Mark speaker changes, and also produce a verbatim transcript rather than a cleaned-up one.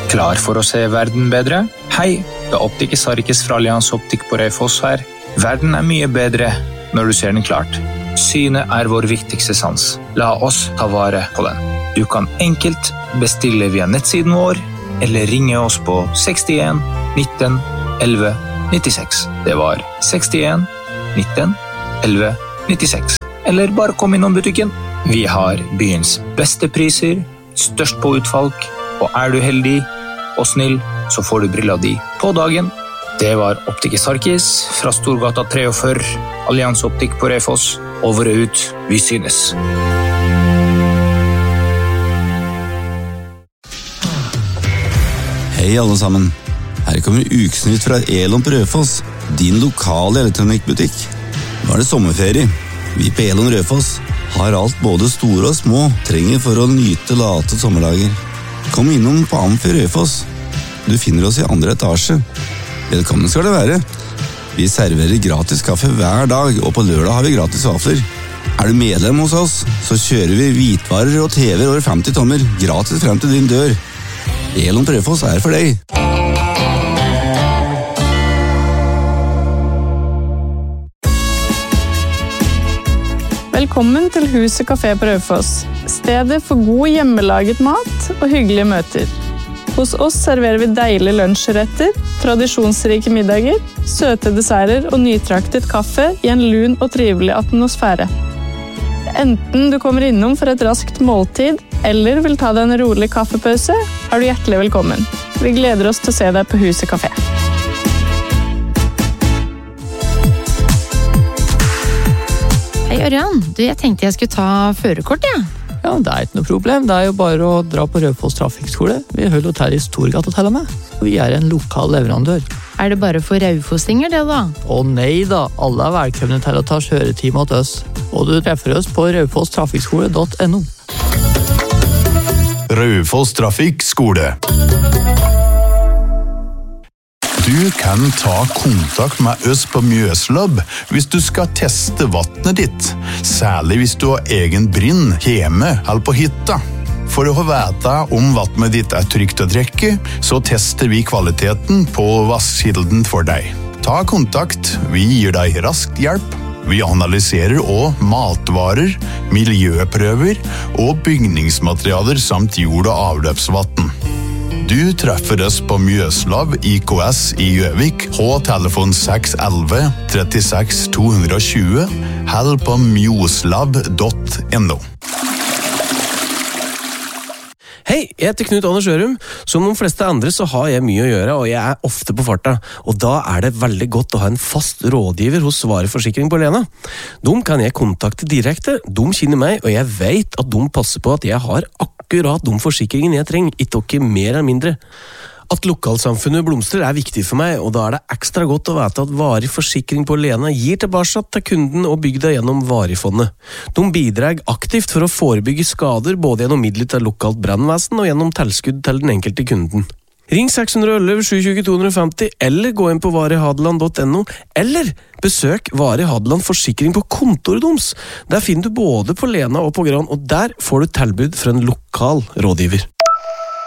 Speaker 1: Klar for å se verden bedre? Hei, det er Optiker Sarkis fra Allianz Optik på Raufoss her. Verden er mye bedre når du ser den klart. Synet er vår viktigste sans. La oss ta vare på den. Du kan enkelt bestille via nettsiden vår, eller ringe oss på sekstien nitten elleve nittiseks. Det var sekstien nitten elleve nittiseks. Eller bare kom innom butikken. Vi har byens beste priser, størst på utvalg, og er du heldig og snill, så får du brilla di på dagen. Det var Optiker Sarkis fra Storgata førtitre, Allianz Optik på Raufoss. Over og ut, vi synes.
Speaker 2: Hei alle sammen. Her kommer ukesnytt fra Elon på Raufoss, din lokale elektronikkbutikk. Nå er det sommerferie. Vi på Elon Raufoss har alt både store og små trenger for å nyte late sommerdager. Kom innom på Amfi Raufoss. Du finner oss i andre etasje. Velkommen skal det være. Vi serverer gratis kaffe hver dag, og på lørdag har vi gratis vafler. Er du medlem hos oss, så kjører vi hvitvarer og T V over femti tommer, gratis frem til din dør. Elon på Raufoss er for deg.
Speaker 3: Velkommen til Huset Kafé på Raufoss, stedet for god hjemmelaget mat og hyggelige møter. Hos oss serverer vi deilige lunsjretter, tradisjonsrike middager, søte desserter og nytraktet kaffe i en lun og trivelig atmosfære. Enten du kommer innom for et raskt måltid, eller vil ta deg en rolig kaffepause, er du hjertelig velkommen. Vi gleder oss til å se deg på Huset Kafé.
Speaker 4: Hei Ørjan, du, jeg tenkte jeg skulle ta førerkort, ja.
Speaker 5: Ja, det er ikke noe problem. Det er jo bare å dra på Raufoss Trafikkskole. Vi holder til i Storgata til og med. Vi er en lokal leverandør.
Speaker 4: Er det bare for raufossinger det da?
Speaker 5: Å nei da, alle er velkomne til å ta kjøretime til oss. Og du treffer oss på raufoss trafikkskole punktum no.
Speaker 6: Raufoss Trafikkskole. Du kan ta kontakt med oss på Mjøslab hvis du skal teste vattnet ditt, særlig hvis du har egen brinn hjemme eller på hytta. For å få vite om vattnet ditt er trygt å drikke, så tester vi kvaliteten på vasskilden for deg. Ta kontakt, vi gir deg rask hjelp. Vi analyserer også matvarer, miljøprøver og bygningsmaterialer samt jord- og avløpsvatten. Du treffer oss på Mjøslab I K S i Gjøvik på telefon seks elleve trettiseks to tjue eller på mjoslab punktum no.
Speaker 7: Hei, jeg heter Knut Anders Ørum. Som de fleste andre så har jeg mye å gjøre, og jeg er ofte på farta. Og da er det veldig godt å ha en fast rådgiver hos Svare Forsikring på Lena. De kan jeg kontakte direkte, de kjenner meg, og jeg vet at de passer på at jeg har akkurat de forsikringene jeg trenger, ikke mer eller mindre. At lokalsamfunnet blomstrer er viktig for meg, og da er det ekstra godt å vite at Varig Forsikring på Lena gir tilbake til kunden og bygda gjennom Varigfondet. De bidrar aktivt for å forebygge skader både gjennom midler til lokalt brannvesen og gjennom tilskudd til den enkelte kunden. Ring seks elleve sju to to to fem to eller gå inn på varihadeland punktum no eller besøk Varig Hadeland Forsikring på kontoret deres. Der finner du både på Lena og på Gran, og der får du tilbud fra en lokal rådgiver.